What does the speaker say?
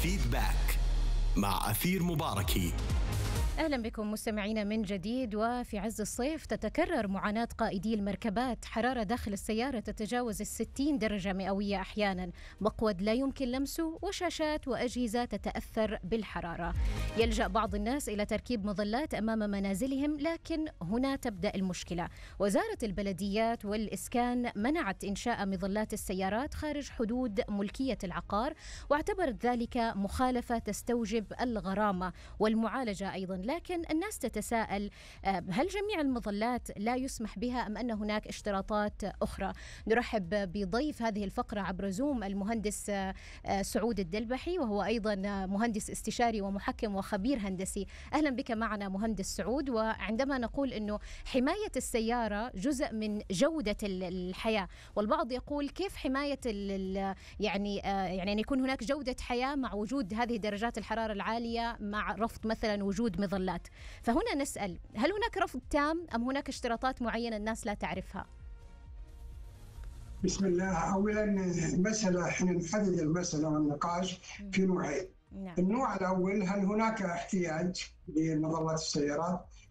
فيدباك مع أثير مباركي. أهلا بكم مستمعينا من جديد. وفي عز الصيف تتكرر معاناة قائدي المركبات، حرارة داخل السيارة تتجاوز 60 درجة مئوية أحيانا، مقود لا يمكن لمسه، وشاشات وأجهزة تتأثر بالحرارة. يلجأ بعض الناس إلى تركيب مظلات أمام منازلهم، لكن هنا تبدأ المشكلة. وزارة البلديات والإسكان منعت إنشاء مظلات السيارات خارج حدود ملكية العقار، واعتبرت ذلك مخالفة تستوجب الغرامة والمعالجة أيضا. لكن الناس تتساءل، هل جميع المظلات لا يسمح بها أم أن هناك اشتراطات أخرى؟ نرحب بضيف هذه الفقرة عبر زوم المهندس سعود الدلبحي، وهو أيضا مهندس استشاري ومحكم وخبير هندسي. أهلا بك معنا مهندس سعود. وعندما نقول أنه حماية السيارة جزء من جودة الحياة، والبعض يقول كيف حماية يعني أن يكون هناك جودة حياة مع وجود هذه درجات الحرارة العالية، مع رفض مثلا وجود مظلات. فهنا نسأل، هل هناك رفض تام أم هناك اشتراطات معينة الناس لا تعرفها؟ بسم الله. أولا المسألة، احنا نحدد المسألة والنقاش في نوعين. النوع الأول، هل هناك احتياج لمظلات السيارات؟